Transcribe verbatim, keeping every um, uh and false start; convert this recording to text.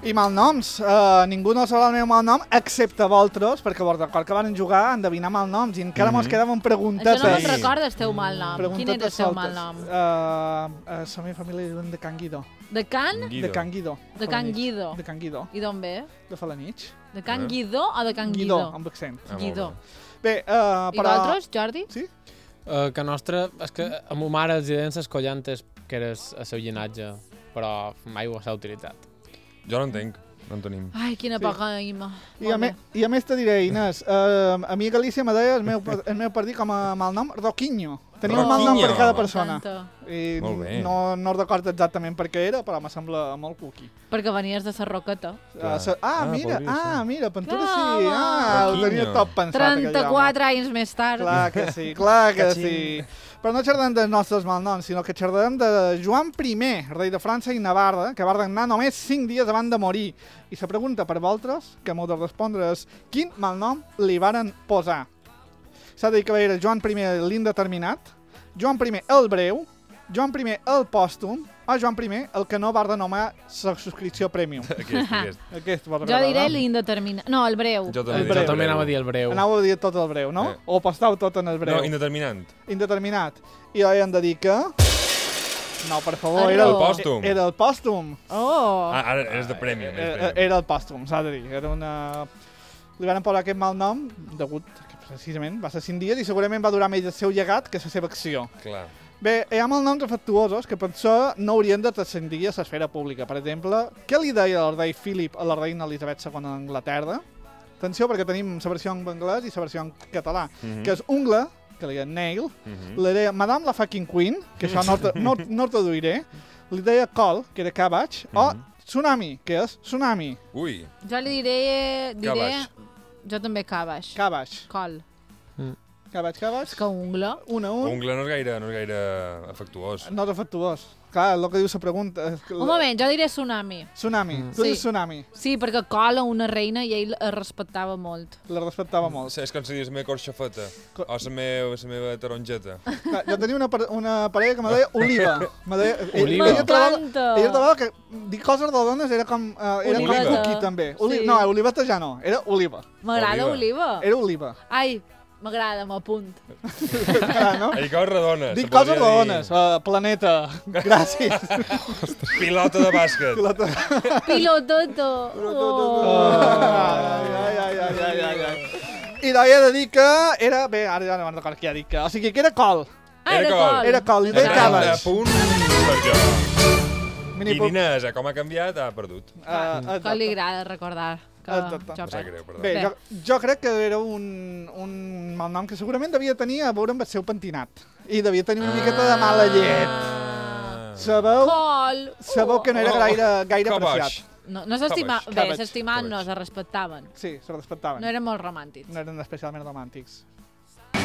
I malnoms. Uh, ningú no sabrà el meu malnom, excepte vosaltres, perquè vos record que van jugar a endevinar malnoms i encara mm -hmm. mos quedaven preguntetes. Això no me'n recordes, teu malnom. Quin era el teu malnom? Uh, uh, la meva família diuen de Can Guidó. De Can? De Can Guidó. De Can Guidó. De Can Guidó. I d'on ve? De Falanich. De Can Guidó o de Can Guidó? Guidó, amb accent. Guidó. Bé, uh, però... I vosaltres, Jordi? Sí? Uh, que nostre... És que a ma mare els deien les collantes, que era el seu llinatge, però mai ho s'ha utilitzat. Jo no entenc. No en tenim. Ai, quina sí. poca ima. I a, me, I a més te diré, Inés, uh, a mi a Galícia me deia el meu, el meu partit com a malnom Roquinho. Tenia un malnom per cada persona. I molt bé. No, no recordo exactament per què era, però me sembla molt cuqui. Perquè venies de Sarroqueta. Uh, sa, ah, ah, mira, ah, mira, Pentura sí. Ah, ho tenia tot pensat. trenta-quatre anys més tard. Clar que sí, clar que sí. Però no xerrem dels nostres malnoms, sinó que xerrem de Joan primer, rei de França i Navarra, que va regnar només cinc dies abans de morir. I la pregunta per vosaltres, que m'heu de respondre, és quin malnom li varen posar? S'ha de dir que era Joan primer l'indeterminat, Joan primer el breu, Joan primer el pòstum o Joan primer el que no va renomenar la subscripció premium. Aquest, aquest. aquest jo diré l'indeterminat. No, el breu. Jo també, el breu. jo també anava a dir el breu. Anava a dir tot el breu, no? Eh. O postau tot en el breu. No, indeterminat. Indeterminat. I ara hem de dir que... No, per favor, era el pòstum. Era el pòstum. Oh. Ah, ara és de premium. Era, era el pòstum, s'ha de dir. Era una... Li van posar aquest mal nom degut que precisament va ser cinc dies i segurament va durar més el seu llegat que la seva acció. Clar. Bé, hi ha malnoms afectuosos que potser no haurien de transcendir a l'esfera pública. Per exemple, què li deia el rei Philip a la reina Elisabet segona d'Anglaterra? Atenció, perquè tenim la versió en anglès i la versió en català, mm -hmm. que és ungla, que li deia nail, mm -hmm. li deia Madame la fucking queen, que això no, no, no traduiré, li deia col, que era cabbage, mm -hmm. o tsunami, que és tsunami. Ui. Jo li diré... diré cabbage. Jo també cabbage. Cabbage. Col. Mm. Cabbage, cabbage. És que ungla. Un a un. Ungla no és gaire, no és gaire afectuós. No és afectuós. Clar, el que diu la pregunta... Un moment, jo diré tsunami. Tsunami. Mm. Tu sí. dius tsunami. Sí, perquè col a una reina i ell es respectava molt. La respectava molt. És com si dius la meva corxofeta Co o la meva, la meva tarongeta. Clar, jo tenia una, una parella que me deia Oliva. Me deia, Oliva. Ella trobava, ella trobava que dir coses rodones era com, uh, era com cookie, també. Oli sí. No, oliveta ja no, era oliva. M'agrada oliva. Era oliva. Ai, m'agrada, m'apunt. Ah, no? Dic coses rodones. Dic coses rodones. Uh, planeta. Gràcies. Pilota de bàsquet. Pilota. Pilototo. Oh. Ai, ai, ai, ai, ai, ai. I doncs he de dir que era... Bé, ara ja no me'n recordo què ha dit que... O sigui, que era col. Ah, era col. Era col, i deia cabbage. Punt per jo. I Inés, com ha canviat, ha perdut. Uh, col li agrada recordar. Que jo greu, Bé, jo, jo crec que era un, un malnom que segurament devia tenir a veure amb el seu pentinat. I devia tenir una miqueta de mala llet. Sabeu, Col. sabeu que no era gaire, gaire apreciat. No, no s'estimaven, bé, s'estimaven, no, se respectaven. Sí, se respectaven. No eren molt romàntics. No eren especialment romàntics.